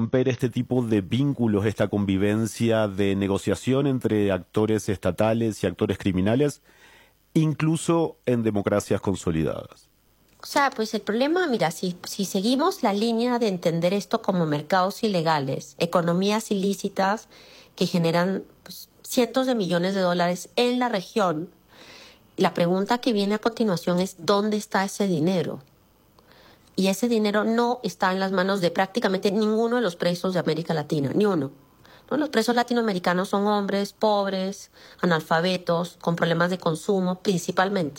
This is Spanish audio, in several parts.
romper este tipo de vínculos, esta convivencia de negociación entre actores estatales y actores criminales, incluso en democracias consolidadas? O sea, pues el problema, mira, si seguimos la línea de entender esto como mercados ilegales, economías ilícitas que generan pues, cientos de millones de dólares en la región, la pregunta que viene a continuación es ¿dónde está ese dinero? Y ese dinero no está en las manos de prácticamente ninguno de los presos de América Latina, ni uno. ¿No? Los presos latinoamericanos son hombres pobres, analfabetos, con problemas de consumo principalmente.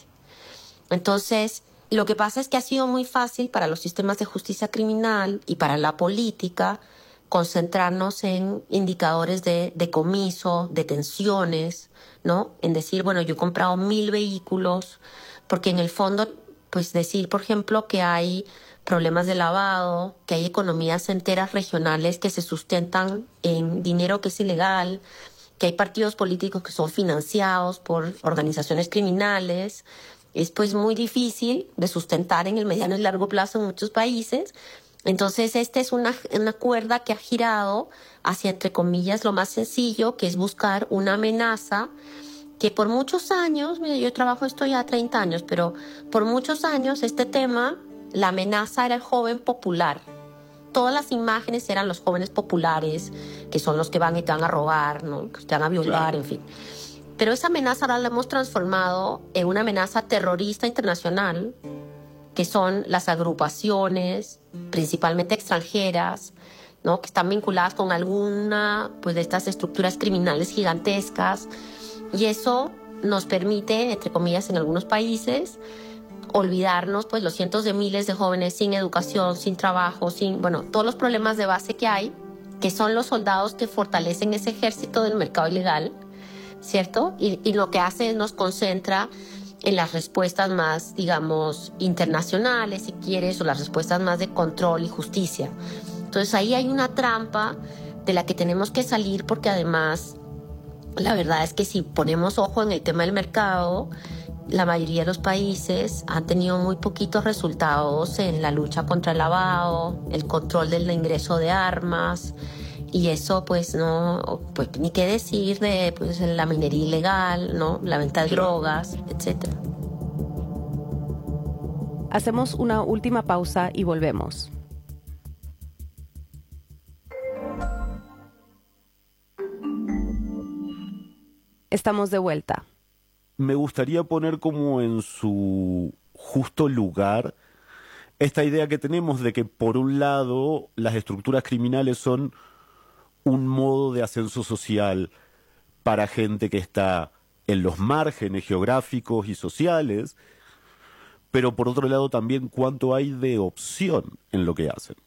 Entonces, lo que pasa es que ha sido muy fácil para los sistemas de justicia criminal y para la política concentrarnos en indicadores de decomiso, detenciones, ¿no? En decir, bueno, yo he comprado 1,000 vehículos, porque en el fondo, pues decir, por ejemplo, que hay problemas de lavado, que hay economías enteras regionales que se sustentan en dinero que es ilegal, que hay partidos políticos que son financiados por organizaciones criminales, es pues muy difícil de sustentar en el mediano y largo plazo en muchos países. Entonces, esta es una cuerda que ha girado hacia, entre comillas, lo más sencillo, que es buscar una amenaza que por muchos años, mira, yo trabajo esto ya 30 años, pero por muchos años este tema, la amenaza era el joven popular. Todas las imágenes eran los jóvenes populares, que son los que van y te van a robar, ¿no? Que te van a violar, claro. En fin. Pero esa amenaza ahora la hemos transformado en una amenaza terrorista internacional, que son las agrupaciones, principalmente extranjeras, ¿no? Que están vinculadas con alguna pues, de estas estructuras criminales gigantescas. Y eso nos permite, entre comillas, en algunos países, olvidarnos pues, los cientos de miles de jóvenes sin educación, sin trabajo, sin, bueno, todos los problemas de base que hay, que son los soldados que fortalecen ese ejército del mercado ilegal, ¿cierto? Y lo que hace es nos concentra en las respuestas más, digamos, internacionales, si quieres, o las respuestas más de control y justicia. Entonces ahí hay una trampa de la que tenemos que salir porque además la verdad es que si ponemos ojo en el tema del mercado, la mayoría de los países han tenido muy poquitos resultados en la lucha contra el lavado, el control del ingreso de armas. Y eso, pues, no, pues, ni qué decir de pues, la minería ilegal, ¿no? La venta de drogas, etc. Hacemos una última pausa y volvemos. Estamos de vuelta. Me gustaría poner como en su justo lugar esta idea que tenemos de que, por un lado, las estructuras criminales son un modo de ascenso social para gente que está en los márgenes geográficos y sociales, pero por otro lado también cuánto hay de opción en lo que hacen.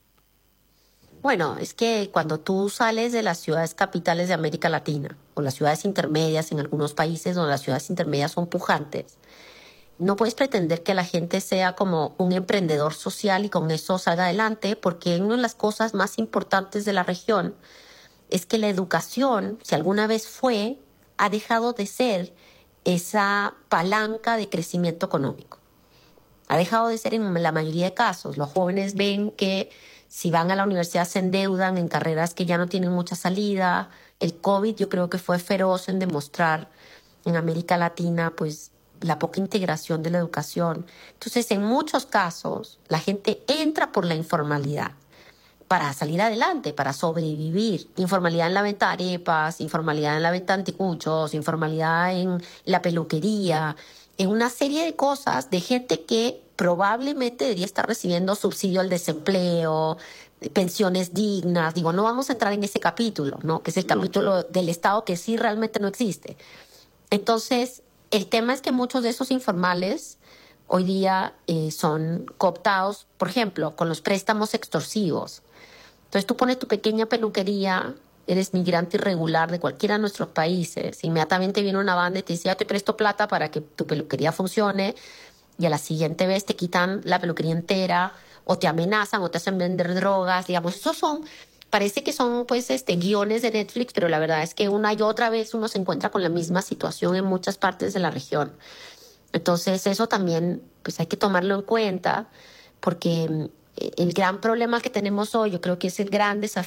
Bueno, es que cuando tú sales de las ciudades capitales de América Latina, o las ciudades intermedias en algunos países donde las ciudades intermedias son pujantes, no puedes pretender que la gente sea como un emprendedor social y con eso salga adelante, porque una de las cosas más importantes de la región es que la educación, si alguna vez fue, ha dejado de ser esa palanca de crecimiento económico. Ha dejado de ser en la mayoría de casos. Los jóvenes ven que si van a la universidad se endeudan en carreras que ya no tienen mucha salida. El COVID yo creo que fue feroz en demostrar en América Latina pues la poca integración de la educación. Entonces, en muchos casos, la gente entra por la informalidad para salir adelante, para sobrevivir. Informalidad en la venta de arepas, informalidad en la venta de anticuchos, informalidad en la peluquería, en una serie de cosas de gente que probablemente debería estar recibiendo subsidio al desempleo, pensiones dignas. Digo, no vamos a entrar en ese capítulo, ¿no? Que es el capítulo del Estado que sí realmente no existe. Entonces, el tema es que muchos de esos informales hoy día son cooptados, por ejemplo, con los préstamos extorsivos. Entonces tú pones tu pequeña peluquería, eres migrante irregular de cualquiera de nuestros países, inmediatamente viene una banda y te dice, ya te presto plata para que tu peluquería funcione, y a la siguiente vez te quitan la peluquería entera, o te amenazan, o te hacen vender drogas, digamos, esos son, parece que son pues guiones de Netflix, pero la verdad es que una y otra vez uno se encuentra con la misma situación en muchas partes de la región. Entonces eso también pues hay que tomarlo en cuenta, porque el gran problema que tenemos hoy, yo creo que es el gran desafío